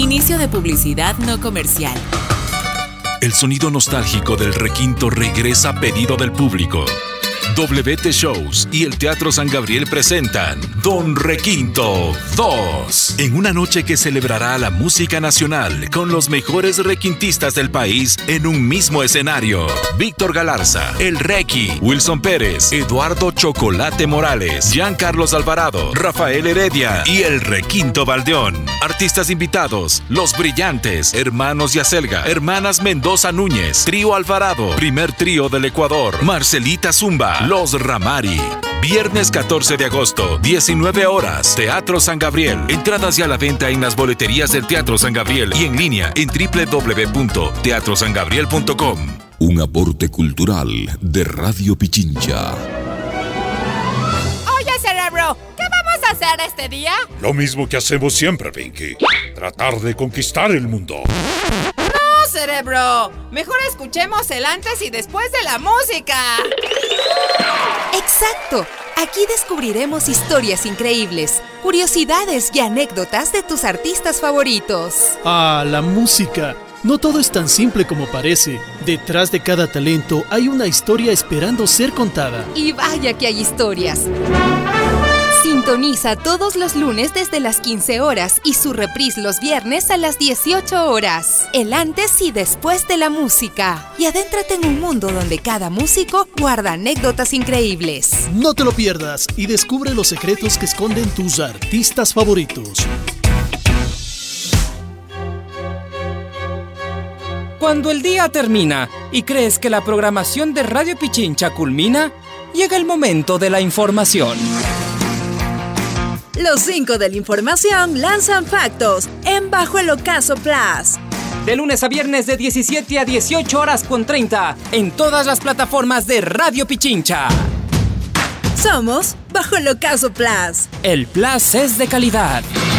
Inicio de publicidad no comercial. El sonido nostálgico del requinto regresa a pedido del público. WT Shows y el Teatro San Gabriel presentan Don Requinto 2. En una noche que celebrará la música nacional con los mejores requintistas del país en un mismo escenario. Víctor Galarza, El Requi, Wilson Pérez, Eduardo Chocolate Morales, Giancarlos Alvarado, Rafael Heredia y el Requinto Baldeón. Artistas invitados: Los Brillantes, Hermanos Yacelga, Hermanas Mendoza Núñez, Trío Alvarado, Primer Trío del Ecuador, Marcelita Zumba, Los Ramari. Viernes 14 de agosto, 19 horas, Teatro San Gabriel. Entradas ya a la venta en las boleterías del Teatro San Gabriel y en línea en www.teatrosangabriel.com. Un aporte cultural de Radio Pichincha. Oye, cerebro, ¿qué vamos a hacer este día? Lo mismo que hacemos siempre, Pinky. Tratar de conquistar el mundo. No, cerebro. Mejor escuchemos el antes y después de la música. ¡Exacto! Aquí descubriremos historias increíbles, curiosidades y anécdotas de tus artistas favoritos. Ah, la música. No todo es tan simple como parece. Detrás de cada talento hay una historia esperando ser contada. Y vaya que hay historias. Sintoniza todos los lunes desde las 15 horas y su reprise los viernes a las 18 horas. El antes y después de la música. Y adéntrate en un mundo donde cada músico guarda anécdotas increíbles. No te lo pierdas y descubre los secretos que esconden tus artistas favoritos. Cuando el día termina y crees que la programación de Radio Pichincha culmina, llega el momento de la información. Los 5 de la información lanzan factos en Bajo el Ocaso Plus. De lunes a viernes de 17 a 18 horas con 30 en todas las plataformas de Radio Pichincha. Somos Bajo el Ocaso Plus. El Plus es de calidad.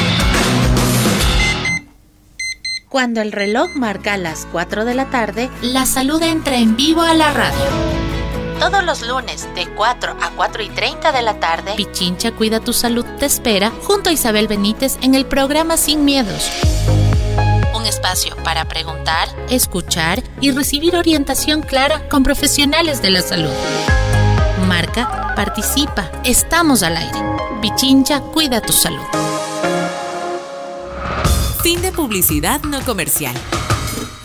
Cuando el reloj marca las 4 de la tarde, la salud entra en vivo a la radio. Todos los lunes de 4 a 4:30 de la tarde, Pichincha Cuida tu Salud te espera junto a Isabel Benítez en el programa Sin Miedos. Un espacio para preguntar, escuchar y recibir orientación clara con profesionales de la salud. Marca, participa, estamos al aire. Pichincha Cuida tu Salud. Fin de publicidad no comercial.